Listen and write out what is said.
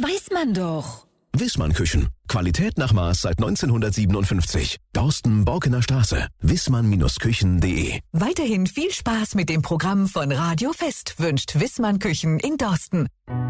Das weiß man doch. Wissmann Küchen. Qualität nach Maß seit 1957. Dorsten, Borkener Straße. wissmann-küchen.de. Weiterhin viel Spaß mit dem Programm von Radio Fest wünscht Wissmann Küchen in Dorsten.